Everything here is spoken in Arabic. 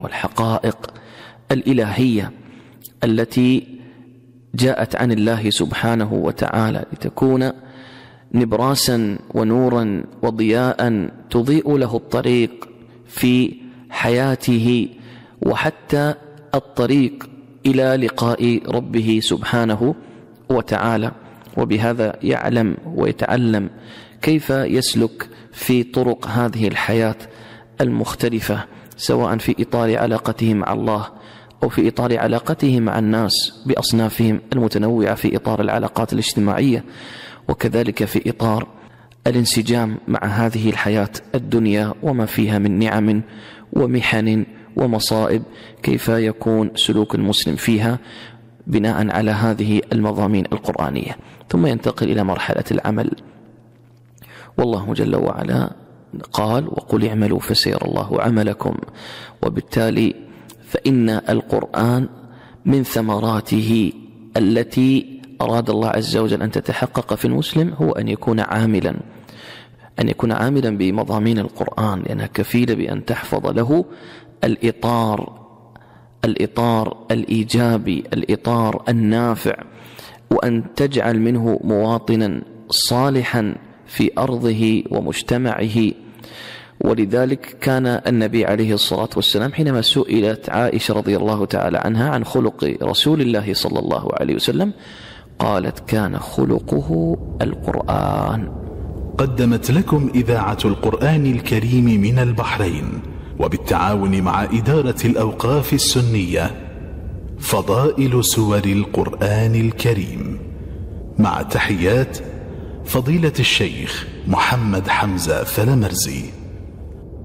والحقائق الإلهية التي جاءت عن الله سبحانه وتعالى لتكون نبراسا ونورا وضياء تضيء له الطريق في حياته وحتى الطريق إلى لقاء ربه سبحانه وتعالى. وبهذا يعلم ويتعلم كيف يسلك في طرق هذه الحياة المختلفة، سواء في إطار علاقته مع الله أو في إطار علاقته مع الناس بأصنافهم المتنوعة في إطار العلاقات الاجتماعية، وكذلك في إطار الانسجام مع هذه الحياة الدنيا وما فيها من نعم ومحن ومصائب، كيف يكون سلوك المسلم فيها بناء على هذه المضامين القرآنية. ثم ينتقل إلى مرحلة العمل، والله جل وعلا قال: وقل اعملوا فسيرى الله عملكم. وبالتالي فإن القرآن من ثمراته التي أراد الله عز وجل أن تتحقق في المسلم هو أن يكون عاملا بمضامين القرآن، لأنها كفيلة بأن تحفظ له الإطار الإيجابي، الإطار النافع، وأن تجعل منه مواطنا صالحا في أرضه ومجتمعه. ولذلك كان النبي عليه الصلاة والسلام حينما سئلت عائشة رضي الله تعالى عنها عن خلق رسول الله صلى الله عليه وسلم قالت: كان خلقه القرآن. قدمت لكم إذاعة القرآن الكريم من البحرين وبالتعاون مع إدارة الأوقاف السنية فضائل سور القرآن الكريم، مع تحيات فضيلة الشيخ محمد حمزة فلمرزي.